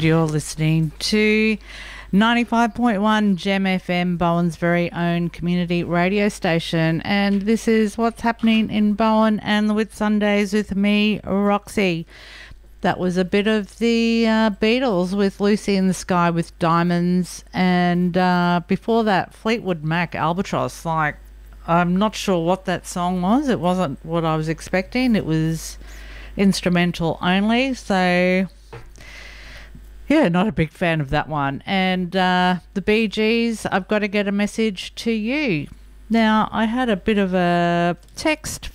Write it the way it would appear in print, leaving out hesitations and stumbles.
You're listening to 95.1 Gem FM, Bowen's very own community radio station. And this is what's happening in Bowen and the Whitsundays with me, Roxy. That was a bit of the Beatles with Lucy in the Sky with Diamonds. And before that, Fleetwood Mac, Albatross. Like, I'm not sure what that song was. It wasn't what I was expecting. It was instrumental only. So, yeah, not a big fan of that one. And the Bee Gees, I've got to get a message to you. Now, I had a bit of a text